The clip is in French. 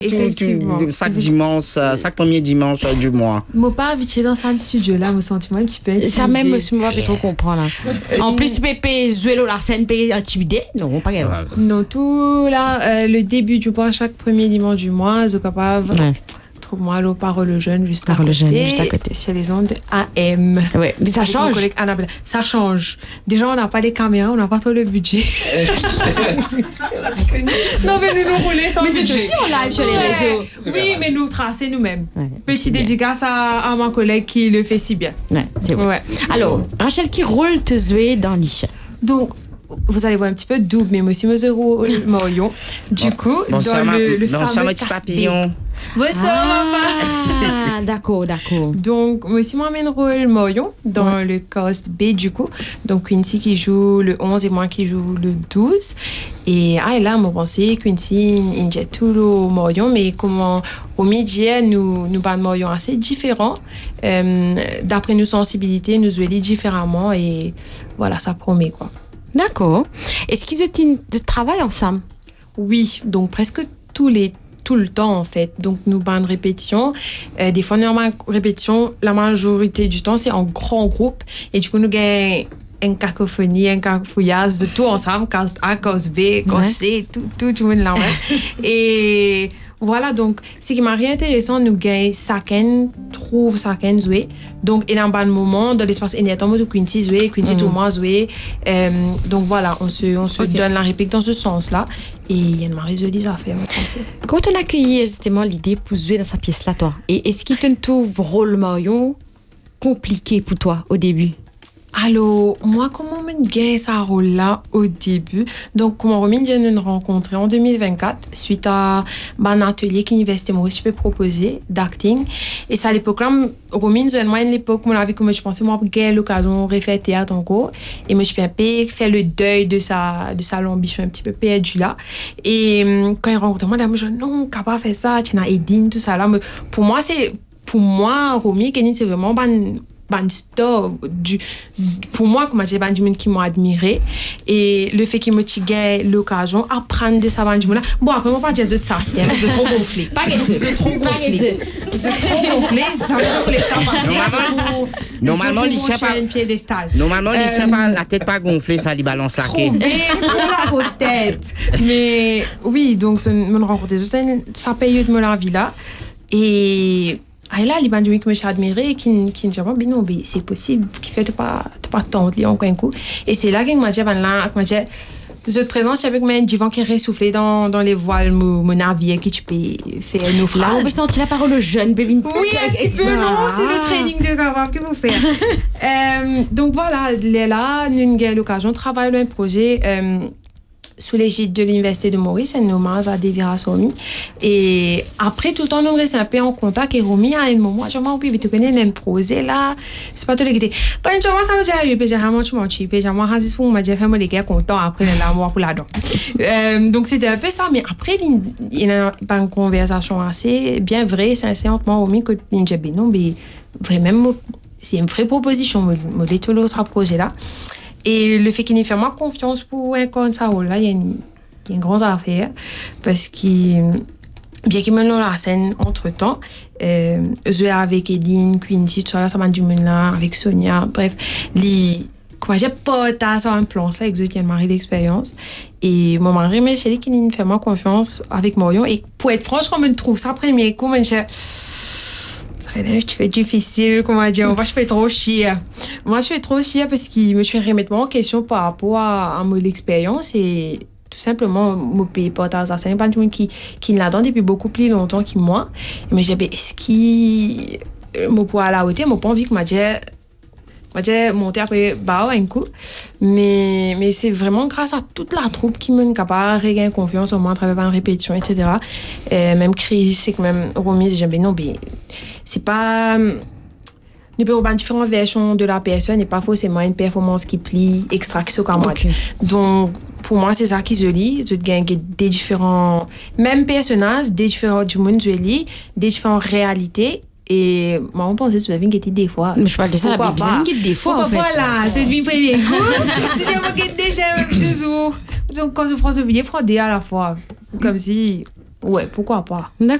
Chaque premier dimanche du mois. Moi pas habitué dans ce studio là, me sens un petit peu intimidée. Ça même moi pas trop comprendre là. En plus pépé jouer la scène pé intimidé. Non, pas grave. Non, tout là le début du mois, chaque premier dimanche du mois, je capable. Ouais. Trouve-moi le Parole Jeune juste à côté. Sur les ondes AM. Ouais, mais ça change. Ça change. Déjà, on n'a pas les caméras, on n'a pas trop le budget. Non, mais nous rouler sans budget. Mais c'est aussi en live sur les réseaux. Oui, mais nous tracer nous-mêmes. Ouais, petit dédicace à ma collègue qui le fait si bien. Ouais, c'est vrai. Ouais. Alors, Rachel, qui rôle te jouer dans l'Icha? Donc, vous allez voir un petit peu double, mais moi aussi, je rôle Marion. Du coup, dans le fameux petit papillon. D'accord. Donc, moi aussi, moi, je rôle Marion dans le cast B, du coup. Donc, Quincy qui joue le 11 et moi qui joue le 12. Et là, je pensais Quincy, il y a tout le Marion, mais comment Romy dit, nous parlons Marion assez différents. D'après nos sensibilités, nous jouons différemment et voilà, ça promet, quoi. D'accord. Est-ce qu'ils travaillent ensemble? Oui, donc presque tout le temps en fait. Donc nous bandes répétition. Des fois nous avons répétition, la majorité du temps c'est en grand groupe et du coup nous gagnons une cacophonie, un cafouillage de tout ensemble, cause A, cause B, cause C, tout le monde là. Et voilà, donc ce qui m'a rien intéressant, nous gagnons chacun jouer. Donc il y a un bon moment dans l'espace énergie où Quincy jouer, Quincy Thomas jouer. Donc voilà, on se donne la réplique dans ce sens-là. Et il y a une marée de affaires, je pense. Quand on a accueilli justement l'idée pour jouer dans sa pièce-là, toi, et est-ce qu'il te trouve rôle Marion compliqué pour toi au début? Alors, moi, comment je gagne ce rôle-là au début? Donc, comment Romy vient de nous rencontrer en 2024 suite à un atelier que l'Université Maurice peut proposer d'acting. Et ça, à l'époque-là, Romy nous a demandé à l'époque, mon avis, comment je pensais, moi, j'ai l'occasion de refaire théâtre encore. Et moi, je suis un peu fait le deuil de sa ambition un petit peu perdue là. Et quand il rencontre moi, je me dis, non, capable de faire ça, tu n'as Edine, tout ça là. Mais pour moi, Romy, Kenny, c'est vraiment star pour moi comme j'ai du monde qui m'ont admiré et le fait qu'il me tige l'occasion apprendre de ça là bon après moi pas dire de ça c'était trop gonflé normalement l'Icha pas la tête pas gonflée ça lui balance la queue la grosse tête mais oui donc me rencontrer ça paye de me la vie là et là, les bandes que j'ai admiré qui me disent non, mais c'est possible, qui fait pas tant de encore un coup. Et c'est là que m'a dit je te présente avec moi du vent qui ressoufflé dans les voiles mon navire qui tu peux faire nos phrases. Là, on peut sentir la parole jeune, Bévin. Oui, un petit peu, non, c'est le training de grave que vous faites. Donc voilà, là, nous avons l'occasion de travailler un projet sous l'égide de l'Université de Maurice, un hommage à Devira Somi. Et après, tout le temps, nous restons un peu en contact. Et Romy, à un moment, je m'en oublié, tu connais un projet là. C'est pas tout le qui quand tu vois ça, je dis, j'ai vraiment tu m'en tues. J'ai vraiment rasé pour moi, j'ai fait mon légué content après l'amour pour la dent. Donc, c'était un peu ça. Mais après, il y a une conversation assez bien vraie, sincèrement, Romy, que j'ai dit, non, mais vraiment, c'est une vraie proposition, mon détolo sera projet là. Et le fait qu'il ait fait moi confiance pour un con ça là il y a une grande affaire parce qu'il bien qu'il me donne la scène entre temps je avec Edine Quincy tout ça là ça m'a du monde là avec Sonia bref comment j'ai pas ça un plan ça avec qui a mari d'expérience et mon mari mais chez lui qui fait moi confiance avec Marion et pour être franche quand je trouve ça premier coup je fais difficile, comment dire, moi je fais trop chier. Moi je fais trop chier parce qu'il me fait remettre en question par rapport à mon expérience et tout simplement, mon pays porte à ça. C'est pas du monde qui l'adore depuis beaucoup plus longtemps que moi. Mais j'ai dit, est-ce qu'il me pour à la hauteur, moi pas envie que m'a dit monter après un coup mais c'est vraiment grâce à toute la troupe qui m'a capable de regagner confiance au moins à travers une répétition etc. Même Chris c'est que même Romy j'ai dit non mais c'est pas nous pouvons avoir différentes versions de la personne et pas forcément une performance qui plie extra qui se comme donc pour moi c'est ça qui je lis je gagne des différents même personnages des différents du monde je lis des différentes réalités. Et moi, on pensait que ça devait guetter des fois. Mais je parle de ça, la Bible, des fois, en fait. Voilà, c'est une premier coup. Si j'ai déjà 2 jours. Donc, quand je prends ce billet, je prends des à la fois. Comme si Ouais, pourquoi pas. D'accord.